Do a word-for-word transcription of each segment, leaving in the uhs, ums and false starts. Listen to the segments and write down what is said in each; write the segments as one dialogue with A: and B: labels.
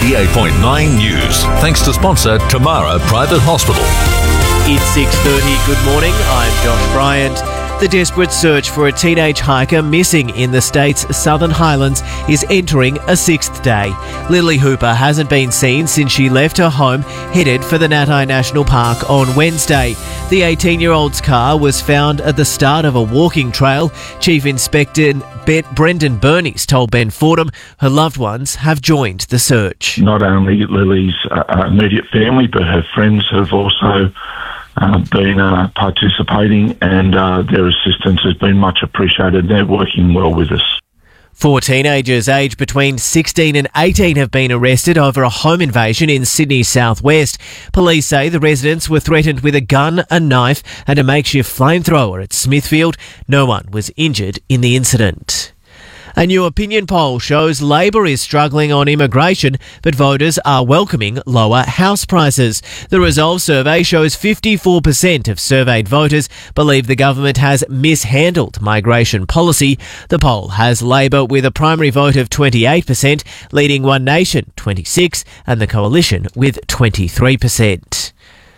A: eighty-eight point nine News. Thanks to sponsor Tamara Private Hospital.
B: It's six thirty. Good morning. I'm Josh Bryant. The desperate search for a teenage hiker missing in the state's Southern Highlands is entering a sixth day. Lily Hooper hasn't been seen since she left her home, headed for the Natai National Park on Wednesday. The eighteen-year-old's car was found at the start of a walking trail. Chief Inspector Brendan Bernice told Ben Fordham her loved ones have joined the search.
C: Not only Lily's uh, immediate family, but her friends have also Uh, been uh, participating, and uh, their assistance has been much appreciated. They're working well with us.
B: Four teenagers aged between sixteen and eighteen have been arrested over a home invasion in Sydney's southwest. Police say the residents were threatened with a gun, a knife and a makeshift flamethrower at Smithfield. No one was injured in the incident. A new opinion poll shows Labor is struggling on immigration, but voters are welcoming lower house prices. The Resolve survey shows fifty-four percent of surveyed voters believe the government has mishandled migration policy. The poll has Labor with a primary vote of twenty-eight percent, leading One Nation twenty-six percent and the Coalition with twenty-three percent.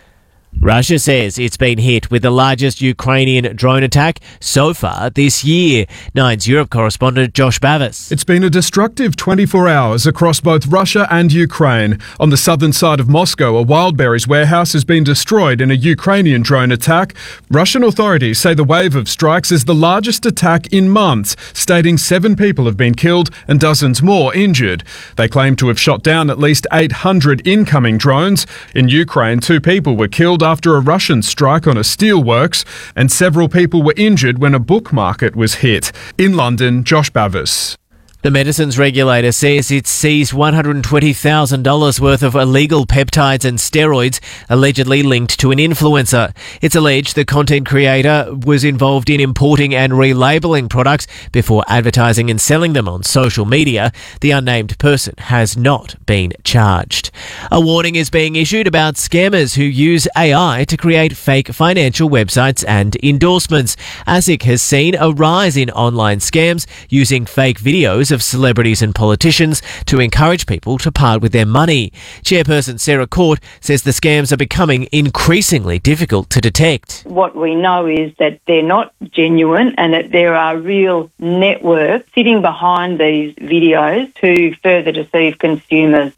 B: Russia says it's been hit with the largest Ukrainian drone attack so far this year. Nine's Europe correspondent Josh Bavis.
D: It's been a destructive twenty-four hours across both Russia and Ukraine. On the southern side of Moscow, a Wildberries warehouse has been destroyed in a Ukrainian drone attack. Russian authorities say the wave of strikes is the largest attack in months, stating seven people have been killed and dozens more injured. They claim to have shot down at least eight hundred incoming drones. In Ukraine, two people were killed after a Russian strike on a steelworks, and several people were injured when a book market was hit. In London, Josh Bavis.
B: The medicines regulator says it seized one hundred twenty thousand dollars worth of illegal peptides and steroids allegedly linked to an influencer. It's alleged the content creator was involved in importing and relabeling products before advertising and selling them on social media. The unnamed person has not been charged. A warning is being issued about scammers who use A I to create fake financial websites and endorsements. ASIC has seen a rise in online scams using fake videos of celebrities and politicians to encourage people to part with their money. Chairperson Sarah Court says the scams are becoming increasingly difficult to detect.
E: What we know is that they're not genuine and that there are real networks sitting behind these videos to further deceive consumers.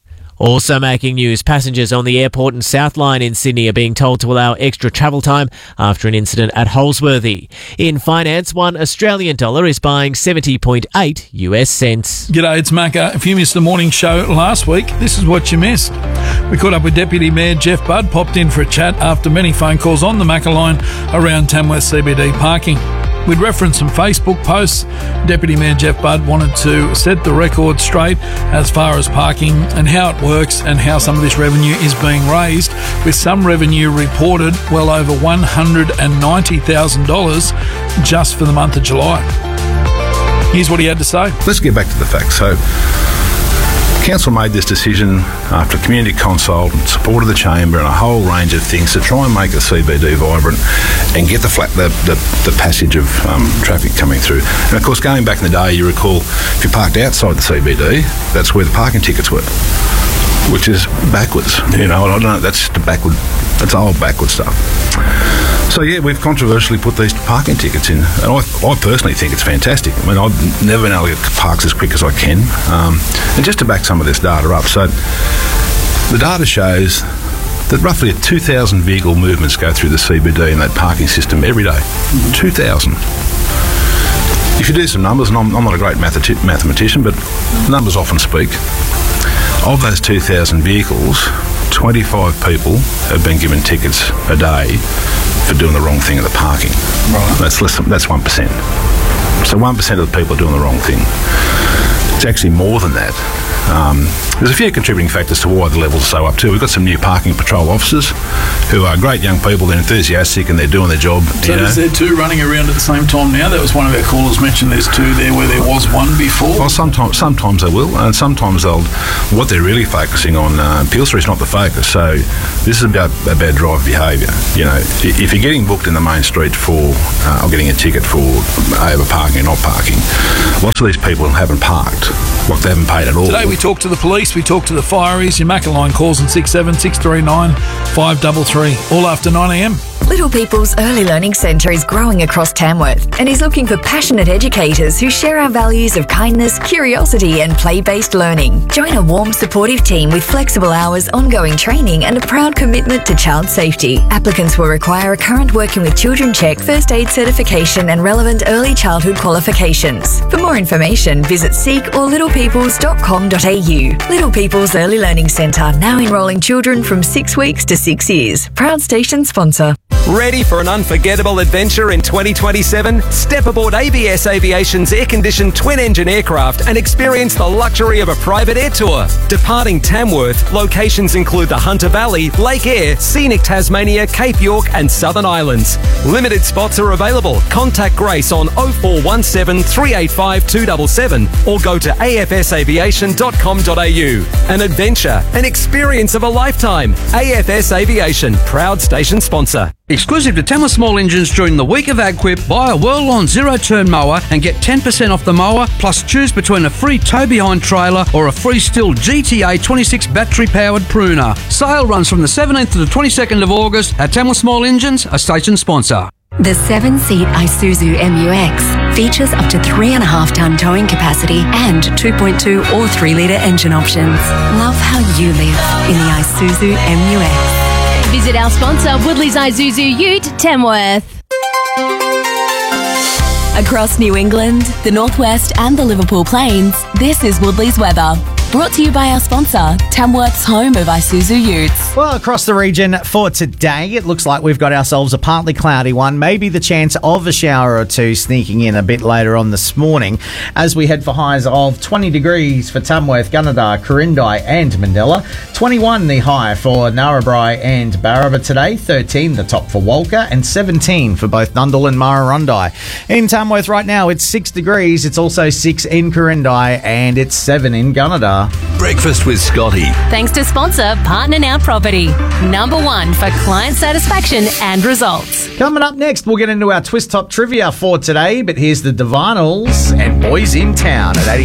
B: Also making news, passengers on the airport and South Line in Sydney are being told to allow extra travel time after an incident at Holsworthy. In finance, one Australian dollar is buying seventy point eight US cents.
F: G'day, it's Macca. If you missed the morning show last week, this is what you missed. We caught up with Deputy Mayor Jeff Budd, popped in for a chat after many phone calls on the Macca line around Tamworth C B D parking. We'd referenced some Facebook posts. Deputy Mayor Jeff Budd wanted to set the record straight as far as parking and how it works and how some of this revenue is being raised, with some revenue reported well over one hundred ninety thousand dollars just for the month of July. Here's what he had to say.
G: Let's get back to the facts. So, Council made this decision after community consult and support of the Chamber and a whole range of things to try and make the C B D vibrant and get the flat, the, the, the passage of um, traffic coming through. And of course, going back in the day, you recall if you parked outside the C B D, that's where the parking tickets were, which is backwards. You know, I don't know, that's just a backward, that's old backward stuff. So yeah, we've controversially put these parking tickets in, and I, I personally think it's fantastic. I mean, I've never been able to get parks as quick as I can. Um, and just to back some of this data up, so the data shows that roughly two thousand vehicle movements go through the C B D in that parking system every day. Mm-hmm. two thousand. If you do some numbers, and I'm, I'm not a great matheti- mathematician, but numbers often speak. Of those two thousand vehicles, twenty-five people have been given tickets a day for doing the wrong thing at the parking. Right. That's less than, that's one percent. So one percent of the people are doing the wrong thing. It's actually more than that. Um, there's a few contributing factors to why the levels are so up too. We've got some new parking patrol officers who are great young people. They're enthusiastic and they're doing their job.
F: So is there two running around at the same time now? That was one of our callers mentioned there's two there where there was one before.
G: Well, sometimes sometimes they will, and sometimes they'll. What they're really focusing on, uh, Peel Street's not the focus. So this is about about driver behaviour. You know, if you're getting booked in the main street for uh, or getting a ticket for over parking or not parking, lots of these people haven't parked. Like they haven't paid at all.
F: Today we talked to the police Next, we talk to the Fireys. Your Macaline calls on six seven six three nine five three three, all after nine a m.
H: Little People's Early Learning Centre is growing across Tamworth and is looking for passionate educators who share our values of kindness, curiosity and play-based learning. Join a warm, supportive team with flexible hours, ongoing training and a proud commitment to child safety. Applicants will require a current Working with Children check, first aid certification and relevant early childhood qualifications. For more information, visit seek or little peoples dot com dot a u. Little People's Early Learning Centre, now enrolling children from six weeks to six years. Proud station sponsor.
I: Ready for an unforgettable adventure in twenty twenty-seven? Step aboard A B S Aviation's air-conditioned twin-engine aircraft and experience the luxury of a private air tour. Departing Tamworth, locations include the Hunter Valley, Lake Eyre, scenic Tasmania, Cape York and Southern Islands. Limited spots are available. Contact Grace on oh four one seven, three eight five, two seven seven or go to a f s aviation dot com dot a u. An adventure, an experience of a lifetime. A F S Aviation, proud station sponsor.
J: Exclusive to Tamworth Small Engines during the week of AgQuip, buy a Whirl-On zero-turn mower and get ten percent off the mower, plus choose between a free tow-behind trailer or a free Stihl G T A twenty-six battery-powered pruner. Sale runs from the seventeenth to the twenty-second of August at Tamworth Small Engines, a station sponsor.
K: The seven-seat Isuzu M U X features up to three and a half ton towing capacity and two point two or three litre engine options. Love how you live in the Isuzu M U X.
L: Visit our sponsor, Woodley's Isuzu Ute, Tamworth. Across New England, the Northwest and the Liverpool Plains, this is Woodley's weather. Brought to you by our sponsor, Tamworth's home of Isuzu Utes.
M: Well, across the region for today, it looks like we've got ourselves a partly cloudy one. Maybe the chance of a shower or two sneaking in a bit later on this morning as we head for highs of twenty degrees for Tamworth, Gunnedah, Corindai and Mandela. twenty-one the high for Narrabri and Barraba today. thirteen the top for Walker and seventeen for both Nundle and Murrurundi. In Tamworth right now, it's six degrees. It's also six in Corindai and it's seven in Gunnedah.
A: Breakfast with Scotty.
L: Thanks to sponsor Partner Now Property. Number one for client satisfaction and results.
M: Coming up next, we'll get into our Twist Top trivia for today, but here's the Divinals and Boys in Town at eighty.